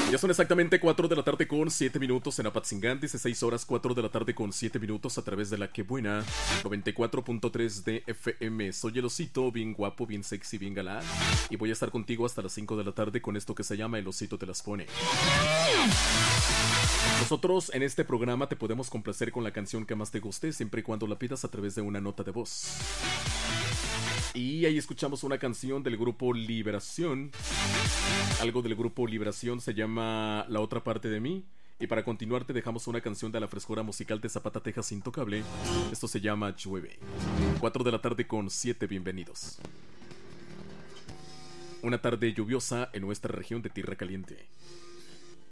Ya son exactamente 4 de la tarde con 7 minutos en Apatzingán, 16 horas 4 de la tarde con 7 minutos a través de la que buena 94.3 de FM. Soy el osito, bien guapo, bien sexy, bien galán. Y voy a estar contigo hasta las 5 de la tarde con esto que se llama El Osito Te Las Pone. Nosotros en este programa te podemos complacer con la canción que más te guste, siempre y cuando la pidas a través de una nota de voz. Y ahí escuchamos una canción del grupo Liberación. Algo del grupo Liberación se llama La Otra Parte de Mí. Y para continuar te dejamos una canción de la frescura musical de Zapata, Texas Intocable. Esto se llama Llueve. 4 de la tarde con 7, bienvenidos. Una tarde lluviosa en nuestra región de Tierra Caliente.